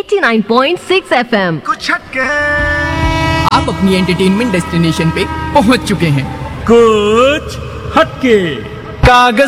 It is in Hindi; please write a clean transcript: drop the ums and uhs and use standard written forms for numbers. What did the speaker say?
89.6 FM। कुछ हटके आप अपनी एंटरटेनमेंट डेस्टिनेशन पे पहुंच चुके हैं। कुछ हटके कागज